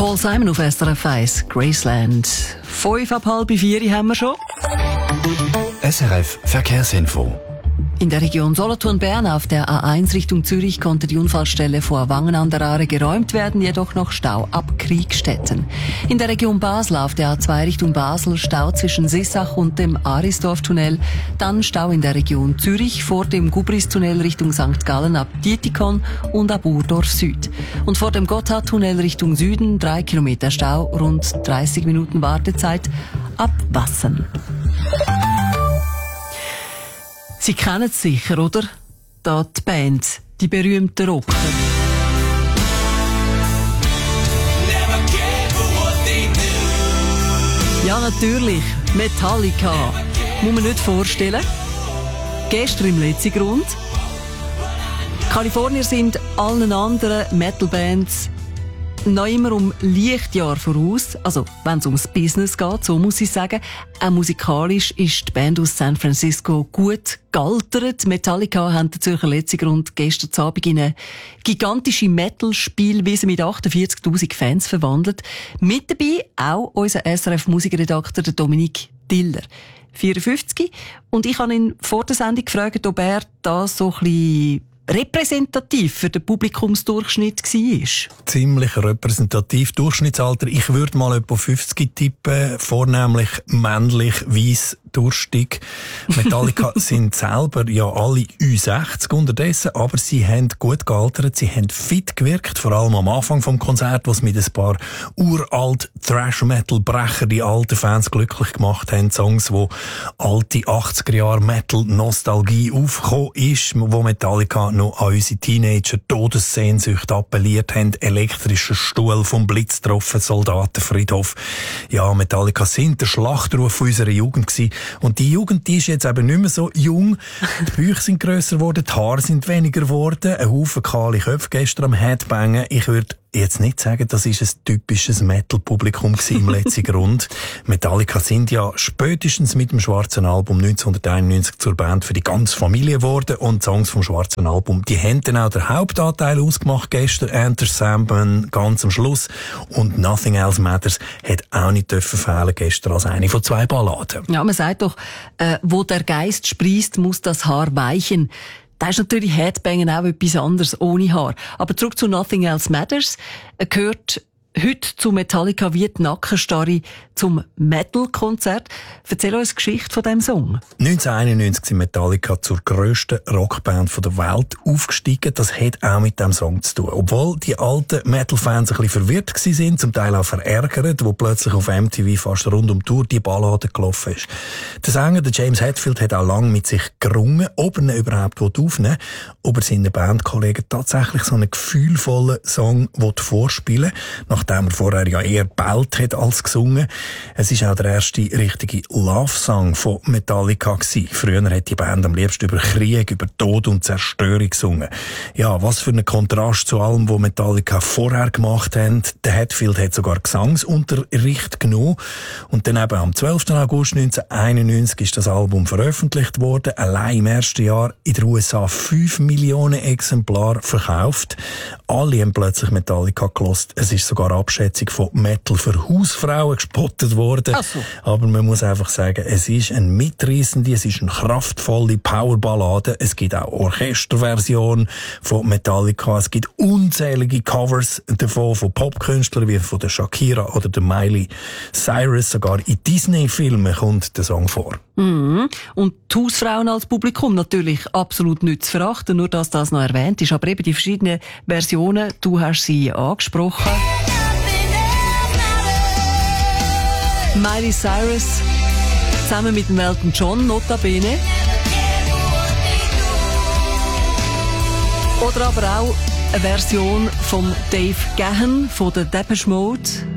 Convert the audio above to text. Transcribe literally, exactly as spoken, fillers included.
Paul Simon auf S R F eins, Graceland. Fünf ab halb vier haben wir schon. S R F Verkehrsinfo. In der Region Solothurn-Bern auf der A eins Richtung Zürich konnte die Unfallstelle vor Wangen an der Aare geräumt werden, jedoch noch Stau ab Kriegstetten. In der Region Basel auf der A zwei Richtung Basel Stau zwischen Sissach und dem Arisdorf-Tunnel, dann Stau in der Region Zürich vor dem Gubris-Tunnel Richtung Sankt Gallen ab Dietikon und ab Urdorf Süd. Und vor dem Gotthardtunnel Richtung Süden drei Kilometer Stau, rund dreißig Minuten Wartezeit ab Wassen. Sie kennen es sicher, oder? Da die Band, die berühmten Rocker. Ja, natürlich. Metallica. Muss man nicht vorstellen. Gestern im letzten Grund. Kalifornier sind allen anderen Metal-Bands noch immer um Lichtjahr voraus. Also, wenn es ums Business geht, so muss ich sagen. Auch musikalisch ist die Band aus San Francisco gut gealtert. Metallica haben den Zürcher Letzigrund gestern Abend in eine gigantische Metal-Spielwiese mit achtundvierzigtausend Fans verwandelt. Mit dabei auch unser S R F-Musikredakteur Dominik Diller, vierundfünfzig. Und ich habe ihn vor der Sendung gefragt, ob er da so ein bisschen repräsentativ für den Publikumsdurchschnitt war. Ziemlich repräsentativ. Durchschnittsalter, ich würde mal etwa fünfzig tippen, vornehmlich männlich, weiss, durstig. Metallica sind selber ja alle Ü sechzig unterdessen, aber sie haben gut gealtert, sie haben fit gewirkt, vor allem am Anfang vom Konzert, was mit ein paar uralt Thrash-Metal-Brecher die alten Fans glücklich gemacht haben. Songs, wo alte achtziger-Jahre-Metal-Nostalgie aufgekommen ist, wo Metallica noch an unsere Teenager-Todessehnsucht appelliert haben. Elektrischer Stuhl vom Blitz getroffen, Soldatenfriedhof. Ja, Metallica sind der Schlachtruf unserer Jugend gewesen. Und die Jugend, die ist jetzt eben nicht mehr so jung. Die Bücher sind grösser geworden, die Haare sind weniger geworden, ein Haufen kahle Köpfe gestern am Headbangen. Ich würde jetzt nicht sagen, das ist ein typisches Metal-Publikum im letzten Grund. Metallica sind ja spätestens mit dem schwarzen Album neunzehnhunderteinundneunzig zur Band für die ganze Familie geworden und Songs vom schwarzen Album, die haben dann auch den Hauptanteil ausgemacht gestern. Enter Sandman ganz am Schluss und Nothing Else Matters hat auch nicht dürfen fehlen gestern als eine von zwei Balladen. Ja, man sagt doch, äh, wo der Geist sprießt, muss das Haar weichen. Da ist natürlich Headbangen auch etwas anderes, ohne Haar. Aber zurück zu Nothing Else Matters. Er gehört heute zu Metallica wie die Nackenstarre zum Metal-Konzert. Erzähl uns die Geschichte von diesem Song. neunzehnhunderteinundneunzig sind Metallica zur grössten Rockband der Welt aufgestiegen. Das hat auch mit diesem Song zu tun. Obwohl die alten Metal-Fans ein bisschen verwirrt waren, zum Teil auch verärgert, wo plötzlich auf M T V fast rund um die Tour die Ballade gelaufen ist. Der Sänger, der James Hetfield, hat auch lange mit sich gerungen, ob er ihn überhaupt aufnehmen will, ob er seinen Bandkollegen tatsächlich so einen gefühlvollen Song vorspielen will, nachdem er vorher ja eher bellt hat als gesungen. Es ist auch der erste richtige Love-Song von Metallica gewesen. Früher hat die Band am liebsten über Krieg, über Tod und Zerstörung gesungen. Ja, was für ein Kontrast zu allem, was Metallica vorher gemacht haben. Der Hetfield hat sogar Gesangsunterricht genommen. Und dann eben am zwölften August neunzehnhunderteinundneunzig ist das Album veröffentlicht worden. Allein im ersten Jahr in den U S A fünf Millionen Exemplare verkauft. Alle haben plötzlich Metallica gelost. Es ist sogar Abschätzung von Metal für Hausfrauen gespottet worden. Ach so. Aber man muss einfach sagen, es ist eine mitreissende, es ist eine kraftvolle Powerballade. Es gibt auch Orchesterversionen von Metallica. Es gibt unzählige Covers davon, von Popkünstlern wie von der Shakira oder der Miley Cyrus. Sogar in Disney-Filmen kommt der Song vor. Mhm. Und die Hausfrauen als Publikum natürlich absolut nicht zu verachten, nur dass das noch erwähnt ist. Aber eben die verschiedenen Versionen, du hast sie angesprochen. Miley Cyrus zusammen mit Elton John, notabene. Oder aber auch eine Version von Dave Gahan von der Depeche Mode.